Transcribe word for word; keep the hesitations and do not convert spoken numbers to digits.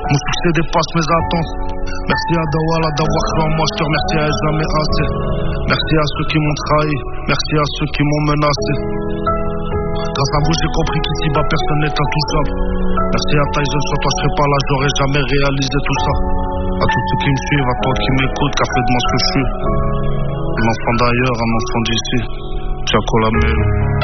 Mon succès dépasse mes attentes. Merci à Dawala d'avoir cru en moi, je te remercie à jamais assez. Merci à ceux qui m'ont trahi, merci à ceux qui m'ont menacé. Grâce à vous j'ai compris qu'ici-bas personne n'est intouchable. Merci à Tyson, sans toi je serais pas là, j'aurais jamais réalisé tout ça. À tous ceux qui me suivent, à toi qui m'écoutent, qu'a fait de moi ce que je suis. Un enfant d'ailleurs, un enfant d'ici. Ciao, la